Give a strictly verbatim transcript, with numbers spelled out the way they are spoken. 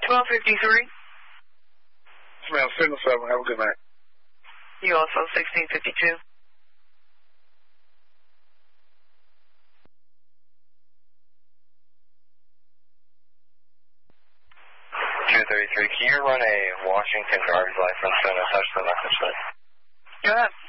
twelve fifty-three. Yes, ma'am. Signal seven. Have a good night. You also, sixteen fifty-two. two thirty-three, can you run a Washington driver's license and a touch the message list? Go ahead.